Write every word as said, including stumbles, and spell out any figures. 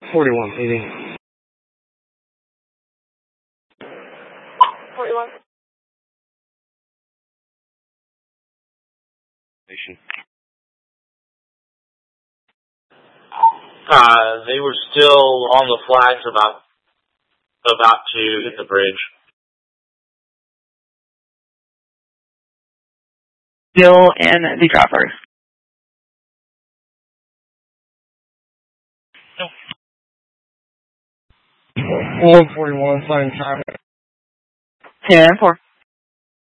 forty-one, leading. forty-one. Station. Uh, they were still on the flags about, about to hit the bridge. Still in the dropper. one forty-one, sign traffic. ten four.